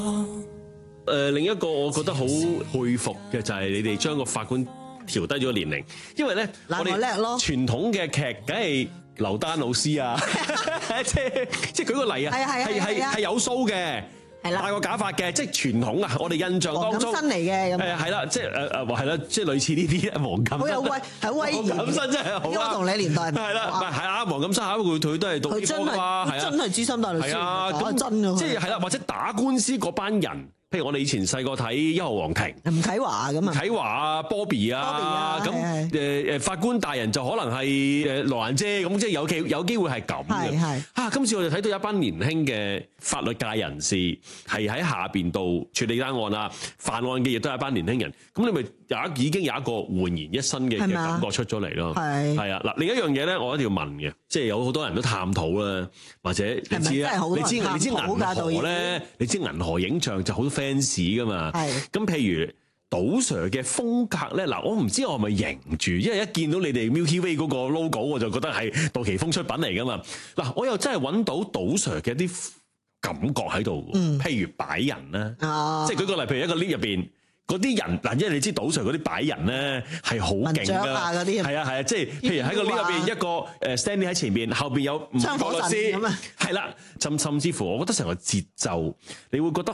另一個我覺得好佩服嘅就係你哋將個法官調低咗個年齡，因為咧我哋傳統嘅劇梗係劉丹老師啊，即係舉個例啊，係有鬚嘅。戴個假髮嘅，即係傳統啊！我哋印象當中， 黃錦燊嚟嘅咁。 係啦，即係係啦，即係類似呢啲黃錦燊。 好有威，係威嚴。黃錦燊真係好啦。我同你年代係啦，唔係啊！黃錦燊下一個佢都係讀醫科㗎嘛，係啊， 真係資深大律師。係啊，咁真㗎。 即係係啦，或者打官司嗰班人。譬如我哋以前細個睇《一號皇庭》， 吳啟華咁啊， 啟華啊、Bobby 啊，咁法官大人就可能係羅蘭姐咁，即係有機會係咁嘅。今次我哋睇到有一班年輕嘅法律界人士係喺下邊度處理單案啊，犯案嘅亦都係一班年輕人。咁你咪已經有一個煥然一新嘅感覺出咗嚟咯。係啊，嗱，另一樣嘢咧，我一定要問嘅，即係有好多人都探討啦，或者你知啊，你知銀河咧，你知銀河影像就好多fans 噶嘛，咁譬如賭 Sir 嘅風格咧，嗱，我唔知我係咪認住，因為一見到你哋 Milky Way 嗰個 logo， 我就覺得係杜琪峰出品嚟噶嘛。嗱，我又真係揾到賭 Sir 嘅一啲感覺喺度，譬如擺人啦，即係舉個例，譬如一個 lift 入邊嗰啲人，嗱，因為你知賭 Sir 嗰啲擺人咧係好勁噶，係啊，即係譬如喺個 lift 入邊一個standing 喺前邊，後邊有5個律師，係啦，甚至乎我覺得成個節奏，你會覺得